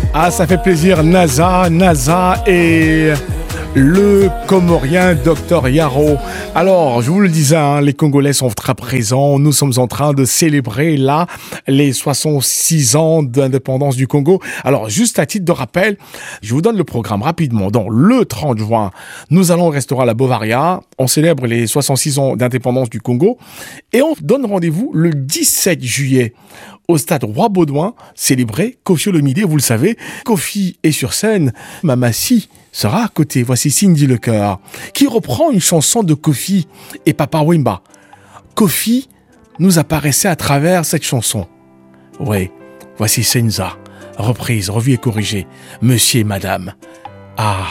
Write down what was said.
Ah, ça fait plaisir, NASA et le Comorien Dr Yaro. Alors, je vous le disais, les Congolais sont très présents. Nous sommes en train de célébrer là les 66 ans d'indépendance du Congo. Alors, juste à titre de rappel, je vous donne le programme rapidement. Donc, le 30 juin, nous allons au restaurant La Bavaria. On célèbre les 66 ans d'indépendance du Congo. Et on donne rendez-vous le 17 juillet au stade Roi-Baudouin, célébrer Koffi Olomidé, vous le savez. Koffi est sur scène, Mamassi sera à côté. Voici Cindy Lecoeur, qui reprend une chanson de Koffi et Papa Wemba. Koffi nous apparaissait à travers cette chanson. Oui, voici Senza, reprise, revue et corrigée. Monsieur et Madame. Ah.